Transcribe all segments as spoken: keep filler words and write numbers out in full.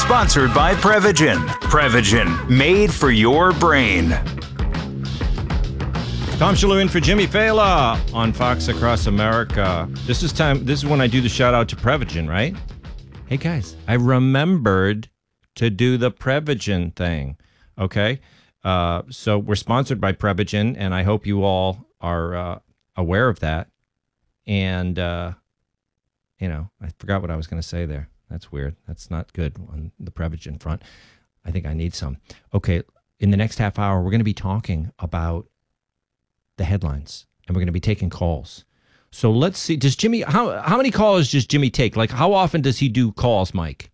Sponsored by Prevagen. Prevagen, made for your brain. Tom Shalhoub in for Jimmy Fallon on Fox Across America. This is time. This is when I do the shout out to Prevagen, right? Hey guys, I remembered to do the Prevagen thing. Okay, uh, so we're sponsored by Prevagen, and I hope you all are uh, aware of that. And uh, you know, I forgot what I was going to say there. That's weird. That's not good on the Prevagen front. I think I need some. Okay, in the next half hour, we're going to be talking about the headlines, and we're going to be taking calls. So let's see. Does Jimmy, how how many calls does Jimmy take? Like, how often does he do calls, Mike?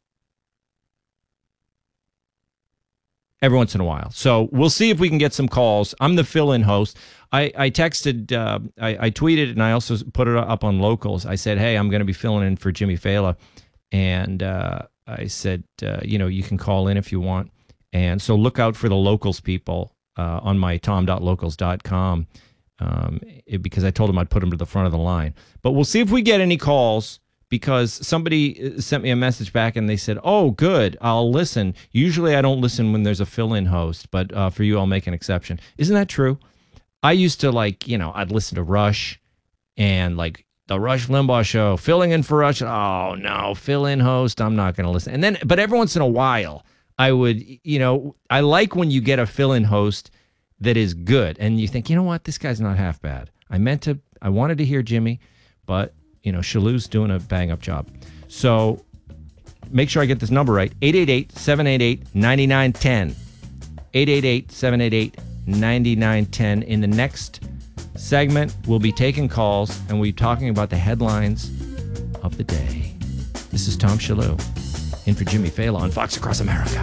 Every once in a while. So we'll see if we can get some calls. I'm the fill-in host. I, I texted, uh, I, I tweeted, and I also put it up on Locals. I said, hey, I'm going to be filling in for Jimmy Fallon. And uh, I said, uh, you know, you can call in if you want. And so look out for the Locals people uh, on my tom dot locals dot com. Um, it, because I told him I'd put him to the front of the line. But we'll see if we get any calls, because somebody sent me a message back and they said, oh, good, I'll listen. Usually I don't listen when there's a fill-in host, but uh, for you, I'll make an exception. Isn't that true? I used to, like, you know, I'd listen to Rush and, like, the Rush Limbaugh show, filling in for Rush. Oh, no, fill-in host, I'm not going to listen. And then, but every once in a while, I would, you know, I like when you get a fill-in host that is good, and you think, you know what, this guy's not half bad. I meant to, I wanted to hear Jimmy, but, you know, Shalhoub's doing a bang-up job. So make sure I get this number right, eight eight eight, seven eight eight, nine nine one zero, eight eight eight, seven eight eight, nine nine one zero. In the next segment, we'll be taking calls, and we'll be talking about the headlines of the day. This is Tom Shalhoub, in for Jimmy Fallon on Fox Across America.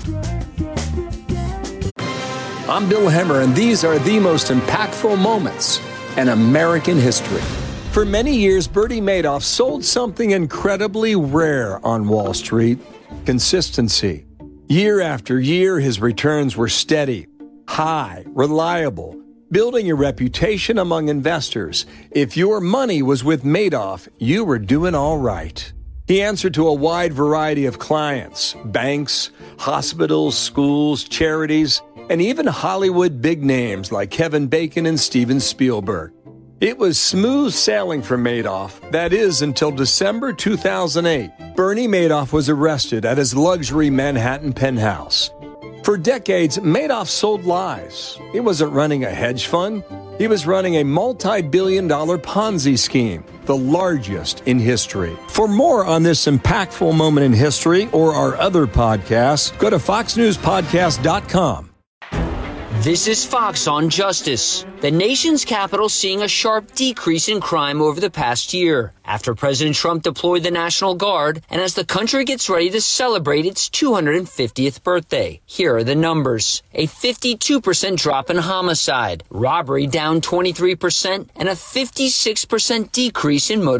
I'm Bill Hemmer, and these are the most impactful moments in American history. For many years, Bernie Madoff sold something incredibly rare on Wall Street: consistency. Year after year, his returns were steady, high, reliable, building a reputation among investors. If your money was with Madoff, you were doing all right. He answered to a wide variety of clients: banks, hospitals, schools, charities, and even Hollywood big names like Kevin Bacon and Steven Spielberg. It was smooth sailing for Madoff. That is, until December two thousand eight. Bernie Madoff was arrested at his luxury Manhattan penthouse. For decades, Madoff sold lies. He wasn't running a hedge fund. He was running a multi-billion dollar Ponzi scheme, the largest in history. For more on this impactful moment in history or our other podcasts, go to fox news podcast dot com. This is Fox on Justice. The nation's capital seeing a sharp decrease in crime over the past year after President Trump deployed the National Guard and as the country gets ready to celebrate its two hundred fiftieth birthday. Here are the numbers. A fifty-two percent drop in homicide, robbery down twenty-three percent, and a fifty-six percent decrease in motor